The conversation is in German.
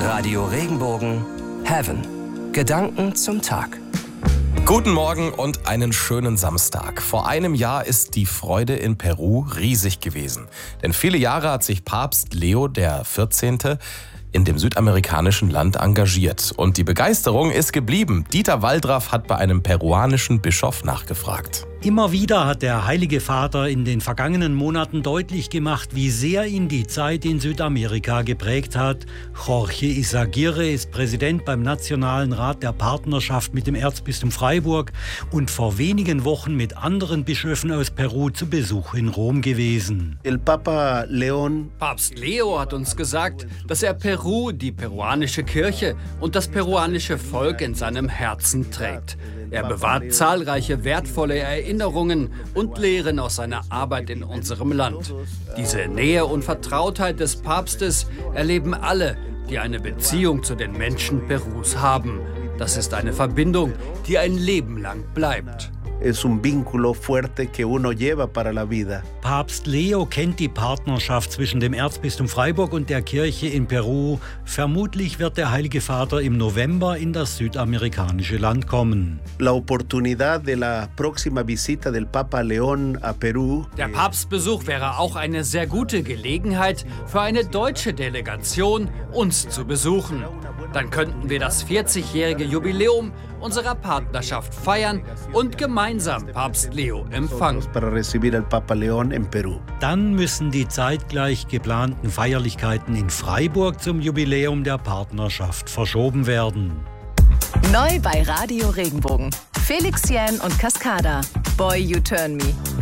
Radio Regenbogen Heaven. Gedanken zum Tag. Guten Morgen und einen schönen Samstag. Vor einem Jahr ist die Freude in Peru riesig gewesen. Denn viele Jahre hat sich Papst Leo XIV. In dem südamerikanischen Land engagiert. Und die Begeisterung ist geblieben. Dieter Waldraff hat bei einem peruanischen Bischof nachgefragt. Immer wieder hat der Heilige Vater in den vergangenen Monaten deutlich gemacht, wie sehr ihn die Zeit in Südamerika geprägt hat. Jorge Izaguirre ist Präsident beim Nationalen Rat der Partnerschaft mit dem Erzbistum Freiburg und vor wenigen Wochen mit anderen Bischöfen aus Peru zu Besuch in Rom gewesen. Papst Leo hat uns gesagt, dass er Peru, die peruanische Kirche und das peruanische Volk in seinem Herzen trägt. Er bewahrt zahlreiche wertvolle Erinnerungen und Lehren aus seiner Arbeit in unserem Land. Diese Nähe und Vertrautheit des Papstes erleben alle, die eine Beziehung zu den Menschen Perus haben. Das ist eine Verbindung, die ein Leben lang bleibt. Papst Leo kennt die Partnerschaft zwischen dem Erzbistum Freiburg und der Kirche in Peru. Vermutlich wird der Heilige Vater im November in das südamerikanische Land kommen. Der Papstbesuch wäre auch eine sehr gute Gelegenheit für eine deutsche Delegation, uns zu besuchen. Dann könnten wir das 40-jährige Jubiläum unserer Partnerschaft feiern und gemeinsam Papst Leo empfangen. Dann müssen die zeitgleich geplanten Feierlichkeiten in Freiburg zum Jubiläum der Partnerschaft verschoben werden. Neu bei Radio Regenbogen. Felix Jähn und Cascada. Boy, You Turn Me.